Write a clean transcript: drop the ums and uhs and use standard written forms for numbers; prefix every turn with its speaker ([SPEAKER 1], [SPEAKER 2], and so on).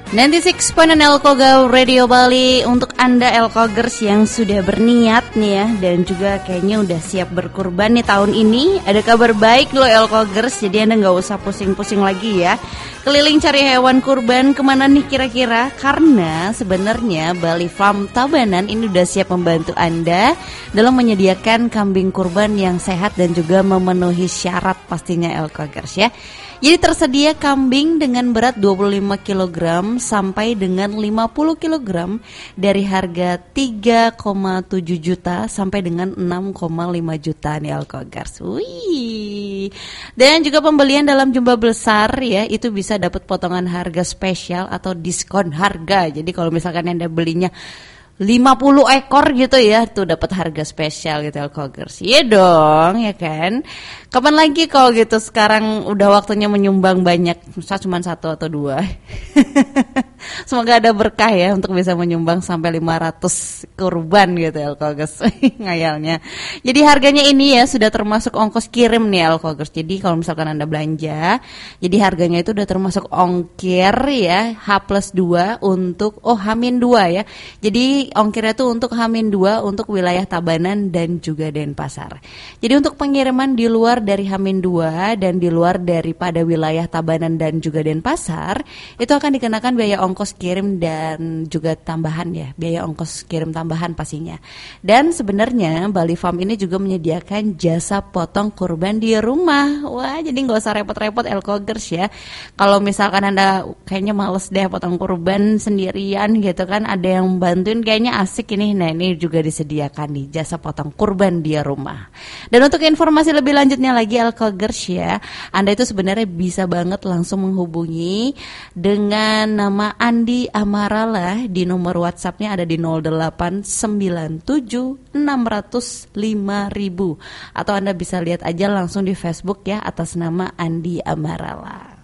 [SPEAKER 1] 96.9 Elkoga Radio Bali untuk Anda Elkogers yang sudah berniat nih ya, dan juga kayaknya udah siap berkurban nih tahun ini. Ada kabar baik loh Elkogers, jadi Anda gak usah pusing-pusing lagi ya keliling cari hewan kurban kemana nih kira-kira. Karena sebenarnya Bali Farm Tabanan ini udah siap membantu Anda dalam menyediakan kambing kurban yang sehat dan juga memenuhi syarat pastinya Elkogers ya. Jadi tersedia kambing dengan berat 25 kg sampai dengan 50 kg dari harga 3,7 juta sampai dengan 6,5 juta nih Elkogers. Wih. Dan juga pembelian dalam jumlah besar ya, itu bisa dapat potongan harga spesial atau diskon harga. Jadi kalau misalkan Anda belinya 50 ekor gitu ya, tuh dapat harga spesial gitu Elkogers. Iya dong, ya kan? Kapan lagi kalau gitu, sekarang udah waktunya menyumbang banyak, misal cuma 1 atau 2. Semoga ada berkah ya untuk bisa menyumbang sampai 500 kurban gitu Elkogers. Ngayalnya. Jadi harganya ini ya sudah termasuk ongkos kirim nih Elkogers. Jadi kalau misalkan Anda belanja, jadi harganya itu udah termasuk ongkir ya, H+2 untuk H-2 ya. Jadi ongkirnya tuh untuk H-2 untuk wilayah Tabanan dan juga Denpasar. Jadi untuk pengiriman di luar dari H-2 dan di luar daripada wilayah Tabanan dan juga Denpasar, itu akan dikenakan biaya ongkos kirim dan juga tambahan ya, biaya ongkos kirim tambahan pastinya. Dan sebenarnya Bali Farm ini juga menyediakan jasa potong kurban di rumah. Wah, jadi nggak usah repot-repot Elkogers ya. Kalau misalkan Anda kayaknya males deh potong kurban sendirian gitu kan, ada yang bantuin kayaknya asik ini. Nah, ini juga disediakan nih jasa potong kurban di rumah. Dan untuk informasi lebih lanjutnya lagi Elkogers ya, Anda itu sebenarnya bisa banget langsung menghubungi dengan nama Andi Amarala di nomor WhatsApp-nya ada di 0897 600 5000, atau Anda bisa lihat aja langsung di Facebook ya atas nama Andi Amarala.